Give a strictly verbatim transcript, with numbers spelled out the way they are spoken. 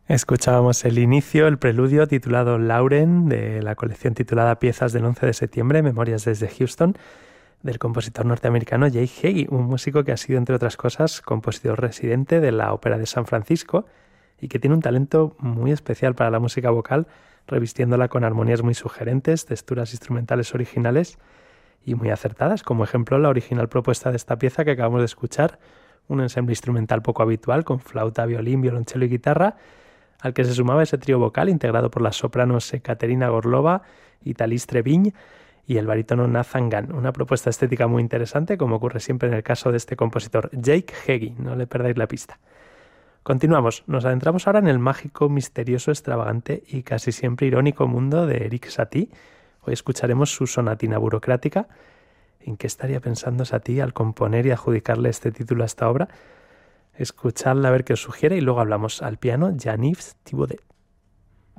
Escuchábamos el inicio, el preludio titulado Lauren, de la colección titulada Piezas del once de septiembre, Memorias desde Houston, del compositor norteamericano Jake Heggie, un músico que ha sido, entre otras cosas, compositor residente de la Ópera de San Francisco y que tiene un talento muy especial para la música vocal, revistiéndola con armonías muy sugerentes, texturas instrumentales originales y muy acertadas, como ejemplo la original propuesta de esta pieza que acabamos de escuchar, un ensamble instrumental poco habitual con flauta, violín, violonchelo y guitarra, al que se sumaba ese trío vocal integrado por las sopranos Ekaterina Gorlova y Thalys Treviño y el barítono Nathan Gunn. Una propuesta estética muy interesante, como ocurre siempre en el caso de este compositor, Jake Heggie, no le perdáis la pista. Continuamos, nos adentramos ahora en el mágico, misterioso, extravagante y casi siempre irónico mundo de Erik Satie. Hoy escucharemos su sonatina burocrática. ¿En qué estaría pensando Satie al componer y adjudicarle este título a esta obra? Escuchadla a ver qué os sugiere y luego hablamos. Al piano, Jean-Yves Thibaudet.